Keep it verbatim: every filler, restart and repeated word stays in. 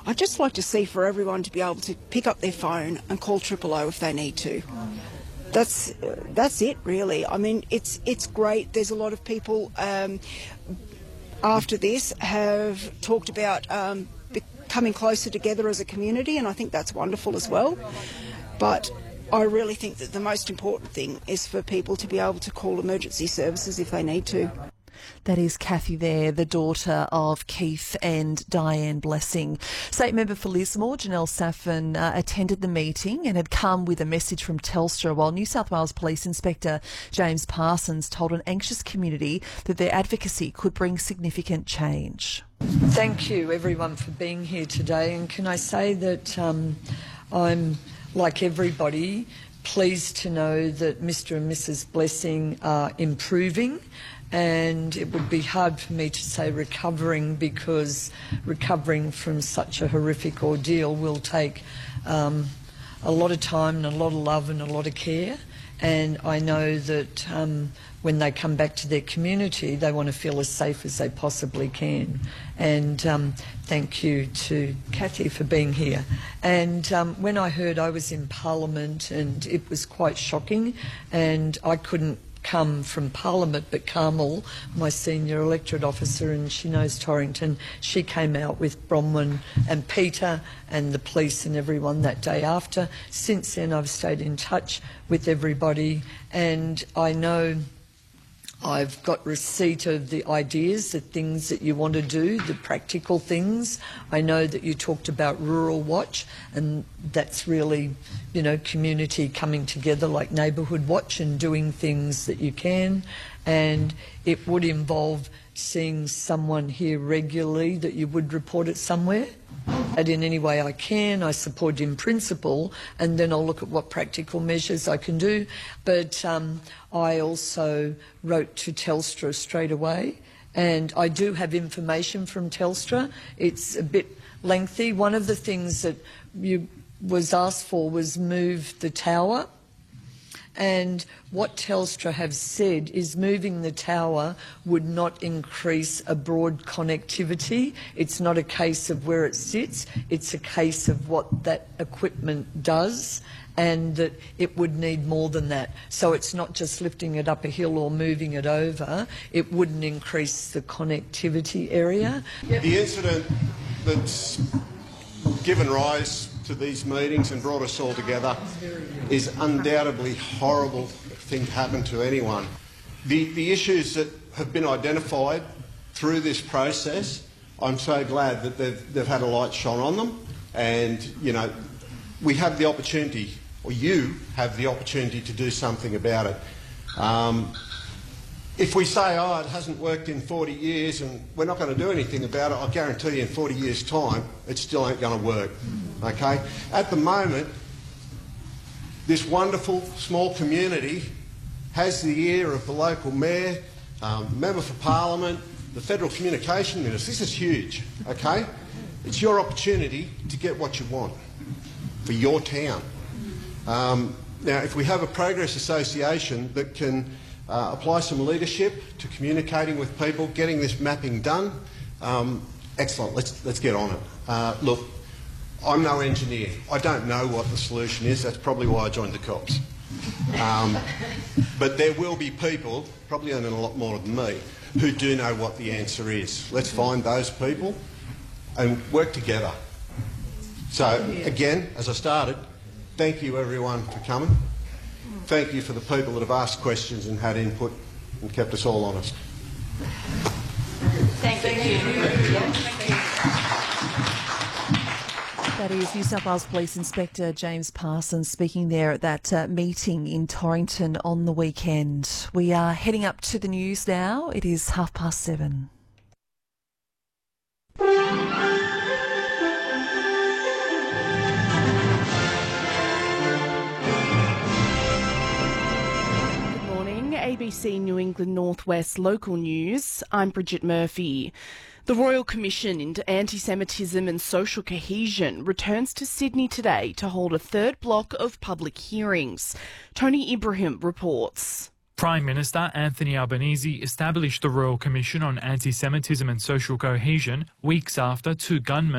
I'd just like to see for everyone to be able to pick up their phone and call triple O if they need to. That's that's it, really. I mean, it's it's great. There's a lot of people um, after this have talked about um, coming closer together as a community, and I think that's wonderful as well. But I really think that the most important thing is for people to be able to call emergency services if they need to. That is Kathy there, the daughter of Keith and Diane Blessing. State member for Lismore, Janelle Saffin, uh, attended the meeting and had come with a message from Telstra, while New South Wales Police Inspector James Parsons told an anxious community that their advocacy could bring significant change. Thank you, everyone, for being here today. And can I say that um, I'm, like everybody, pleased to know that Mister and Missus Blessing are improving. And it would be hard for me to say recovering, because recovering from such a horrific ordeal will take um, a lot of time and a lot of love and a lot of care. And I know that um, when they come back to their community, they want to feel as safe as they possibly can. And um, thank you to Kathy for being here. And um, when I heard I was in Parliament, and it was quite shocking, and I couldn't come from Parliament, but Carmel, my senior electorate officer, and she knows Torrington, she came out with Bronwyn and Peter and the police and everyone that day after. Since then I've stayed in touch with everybody, and I know I've got receipt of the ideas, the things that you want to do, the practical things. I know that you talked about Rural Watch, and that's really, you know, community coming together like Neighbourhood Watch and doing things that you can. And it would involve seeing someone here regularly that you would report it somewhere. And in any way I can, I support in principle, and then I'll look at what practical measures I can do. But um, I also wrote to Telstra straight away, and I do have information from Telstra. It's a bit lengthy. One of the things that you was asked for was move the tower. And what Telstra have said is moving the tower would not increase a broad connectivity. It's not a case of where it sits, it's a case of what that equipment does, and that it would need more than that. So it's not just lifting it up a hill or moving it over, it wouldn't increase the connectivity area. Yep. The incident that's given rise to these meetings and brought us all together is undoubtedly a horrible thing to happen to anyone. The, the issues that have been identified through this process, I'm so glad that they've, they've had a light shone on them, and, you know, we have the opportunity, or you have the opportunity to do something about it. Um, if we say, oh, it hasn't worked in forty years and we're not going to do anything about it, I guarantee you in forty years' time it still ain't going to work. Okay? At the moment, this wonderful small community has the ear of the local mayor, um, member for parliament, the federal communication minister. This is huge. Okay? It's your opportunity to get what you want for your town. Um, now, if we have a progress association that can Uh, apply some leadership to communicating with people, getting this mapping done, um, excellent, let's, let's get on it. Uh, look, I'm no engineer. I don't know what the solution is. That's probably why I joined the cops. Um, but there will be people, probably earning a lot more than me, who do know what the answer is. Let's find those people and work together. So, again, as I started, thank you everyone for coming. Thank you for the people that have asked questions and had input and kept us all honest. Thank you. That is New South Wales Police Inspector James Parsons speaking there at that uh, meeting in Torrington on the weekend. We are heading up to the news now. It is half past seven. A B C New England Northwest local news. I'm Bridget Murphy. The Royal Commission into Anti-Semitism and Social Cohesion returns to Sydney today to hold a third block of public hearings. Tony Ibrahim reports. Prime Minister Anthony Albanese established the Royal Commission on Anti-Semitism and Social Cohesion weeks after two gunmen